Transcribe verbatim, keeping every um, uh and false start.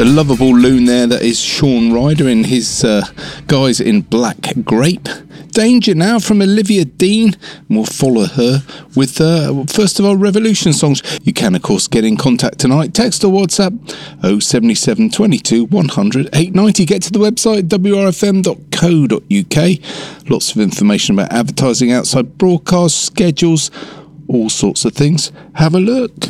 The lovable loon there, that is Sean Ryder and his uh, guys in Black Grape. Danger Now from Olivia Dean, and we'll follow her with uh, first of our Revolution songs. You can of course get in contact tonight, text or WhatsApp oh seven seven, twenty-two, one hundred, eight ninety. Get to the website w r f m dot co dot u k. Lots of information about advertising outside broadcast schedules, all sorts of things. Have a look.